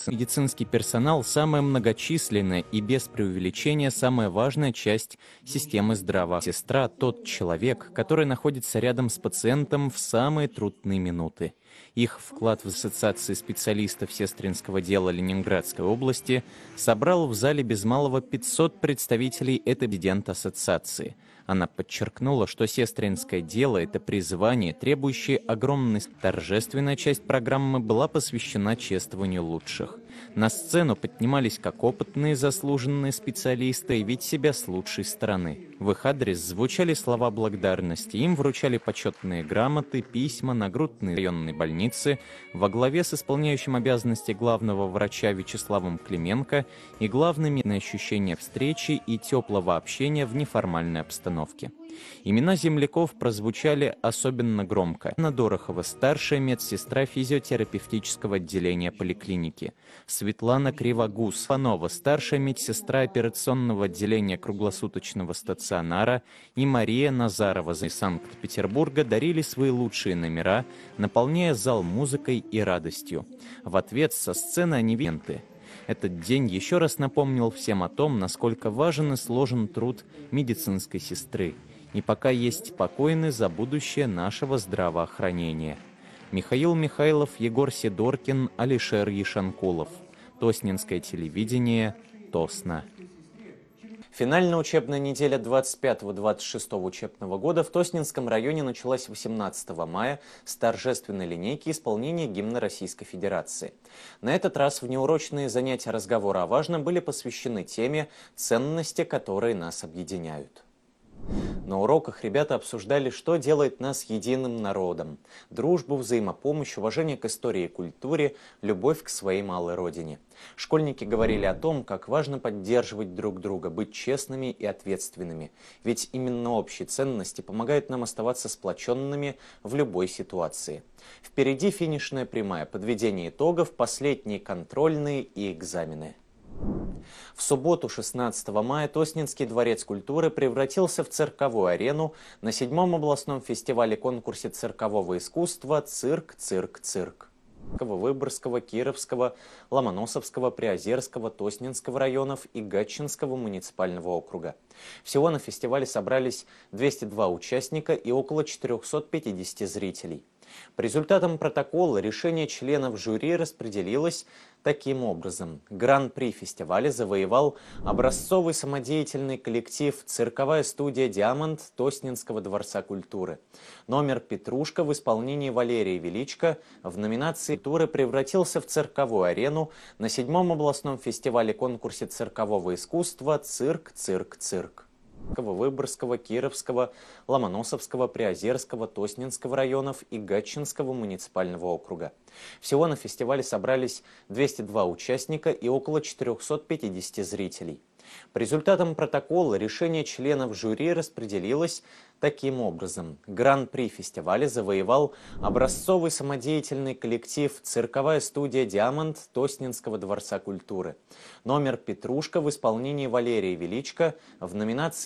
Медицинский персонал – самая многочисленная и без преувеличения самая важная часть системы здравоохранения. Сестра – тот человек, который находится рядом с пациентом в самые трудные минуты. Их вклад в ассоциации специалистов сестринского дела Ленинградской области собрал в зале без малого 500 представителей этой президента ассоциации. Она подчеркнула, что сестринское дело – это призвание, требующее огромной... Торжественная часть программы была посвящена чествованию лучших. На сцену поднимались как опытные заслуженные специалисты явить себя с лучшей стороны. В их адрес звучали слова благодарности, им вручали почетные грамоты, письма, нагрудные районные больницы во главе с исполняющим обязанности главного врача Вячеславом Клименко и главными ощущения встречи и теплого общения в неформальной обстановке. Имена земляков прозвучали особенно громко. Анна Дорохова, старшая медсестра физиотерапевтического отделения поликлиники. Светлана Кривогус, Панова, старшая медсестра операционного отделения круглосуточного стационара, и Мария Назарова из Санкт-Петербурга дарили свои лучшие номера, наполняя зал музыкой и радостью. В ответ со сцены они венты. Этот день еще раз напомнил всем о том, насколько важен и сложен труд медицинской сестры. И пока есть покойны за будущее нашего здравоохранения. Михаил Михайлов, Егор Сидоркин, Алишер Ешанкулов. Тоснинское телевидение, Тосно. Финальная учебная неделя 25-26 учебного года в Тоснинском районе началась 18 мая с торжественной линейки исполнения гимна Российской Федерации. На этот раз внеурочные занятия разговора о важном были посвящены теме «Ценности, которые нас объединяют». На уроках ребята обсуждали, что делает нас единым народом: дружбу, взаимопомощь, уважение к истории и культуре, любовь к своей малой родине. Школьники говорили о том, как важно поддерживать друг друга, быть честными и ответственными, ведь именно общие ценности помогают нам оставаться сплоченными в любой ситуации. Впереди финишная прямая, подведение итогов, последние контрольные и экзамены. В субботу, 16 мая, Тоснинский дворец культуры превратился в цирковую арену на 7-м областном фестивале-конкурсе циркового искусства «Цирк, цирк, цирк». Выборгского, Кировского, Ломоносовского, Приозерского, Тоснинского районов и Гатчинского муниципального округа. Всего на фестивале собрались 202 участника и около 450 зрителей. По результатам протокола решение членов жюри распределилось таким образом. Гран-при фестиваля завоевал образцовый самодеятельный коллектив «Цирковая студия «Диамант» Тоснинского дворца культуры». Номер «Петрушка» в исполнении Валерия Величко в номинации «Культуры» превратился в цирковую арену на 7-м областном фестивале-конкурсе циркового искусства «Цирк, цирк, цирк». Выборгского, Кировского, Ломоносовского, Приозерского, Тоснинского районов и Гатчинского муниципального округа. Всего на фестивале собрались 202 участника и около 450 зрителей. По результатам протокола решение членов жюри распределилось таким образом. Гран-при фестиваля завоевал образцовый самодеятельный коллектив «Цирковая студия «Диамант» Тоснинского дворца культуры. Номер «Петрушка» в исполнении Валерия Величко в номинации